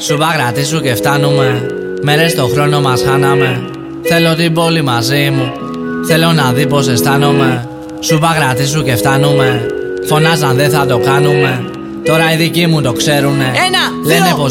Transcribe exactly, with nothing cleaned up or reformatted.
Σου παγρατήσου και φτάνουμε. Μέρες το χρόνο μας χάναμε. Θέλω την πόλη μαζί μου. Θέλω να δει πως αισθάνομαι. Σου παγρατήσου και φτάνουμε. Φωνάζαν δεν θα το κάνουμε. Τώρα οι δικοί μου το ξέρουνε. Ένα, λένε δύο, πως